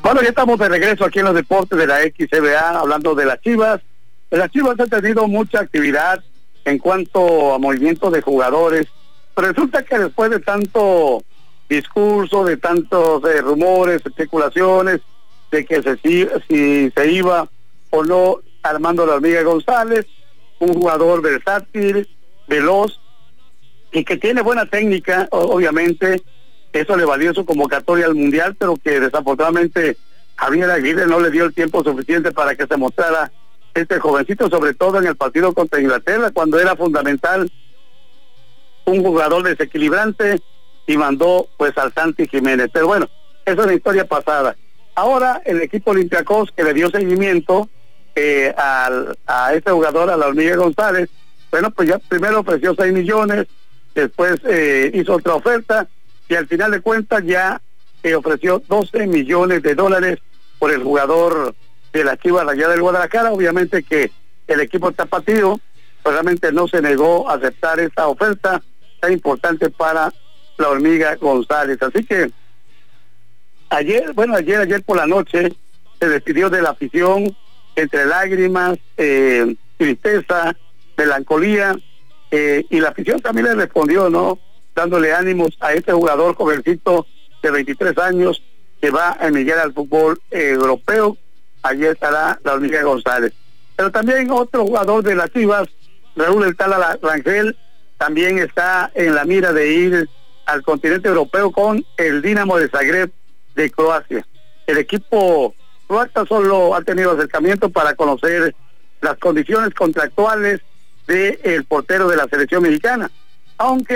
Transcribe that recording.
Bueno, ya estamos de regreso aquí en los deportes de la XCBA, hablando de las Chivas. Las Chivas han tenido mucha actividad en cuanto a movimiento de jugadores, pero resulta que después de tanto discurso, de tantos rumores, especulaciones, de que si se iba o no Armando La Hormiga González, un jugador versátil, veloz, y que tiene buena técnica, obviamente. Eso le valió su convocatoria al Mundial, pero que desafortunadamente Javier Aguirre no le dio el tiempo suficiente para que se mostrara este jovencito, sobre todo en el partido contra Inglaterra, cuando era fundamental un jugador desequilibrante, y mandó pues al Santi Jiménez. Pero bueno, esa es la historia pasada. Ahora el equipo Olympiacos, que le dio seguimiento a este jugador, a La Hormiga González, bueno, pues ya primero ofreció 6 millones, después hizo otra oferta, y al final de cuentas ya ofreció $12 millones por el jugador de la Chivas Rayadas del Guadalajara. Obviamente que el equipo tapatío pues realmente no se negó a aceptar esta oferta tan importante para La Hormiga González. Así que ayer por la noche se despidió de la afición entre lágrimas, tristeza, melancolía, y la afición también le respondió, ¿no?, dándole ánimos a este jugador jovencito de 23 años que va a emigrar al fútbol europeo. Allí estará La Hormiga González. Pero también otro jugador de las Chivas, Raúl El Tala Rangel, también está en la mira de ir al continente europeo con el Dinamo de Zagreb de Croacia. El equipo croata solo ha tenido acercamiento para conocer las condiciones contractuales del portero de la selección mexicana, aunque